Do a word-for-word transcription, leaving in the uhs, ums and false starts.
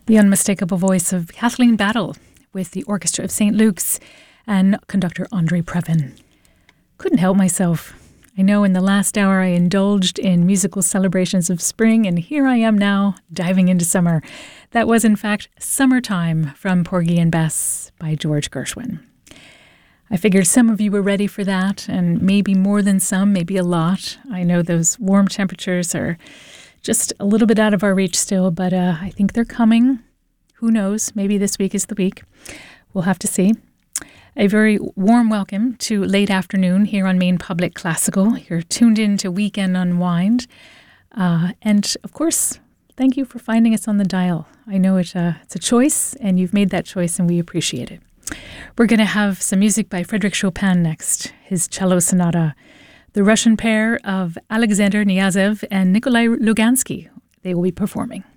The unmistakable voice of Kathleen Battle with the Orchestra of Saint Luke's and conductor Andre Previn. Couldn't help myself. I know in the last hour I indulged in musical celebrations of spring, and here I am now diving into summer. That was in fact Summertime from Porgy and Bess by George Gershwin. I figured some of you were ready for that, and maybe more than some, maybe a lot. I know those warm temperatures are just a little bit out of our reach still, but uh, I think they're coming. Who knows? Maybe this week is the week. We'll have to see. A very warm welcome to late afternoon here on Maine Public Classical. You're tuned in to Weekend Unwind. Uh, and of course, thank you for finding us on the dial. I know it, uh, it's a choice, and you've made that choice, and we appreciate it. We're going to have some music by Frédéric Chopin next, his cello sonata. The Russian pair of Alexander Kniazev and Nikolai Lugansky, they will be performing.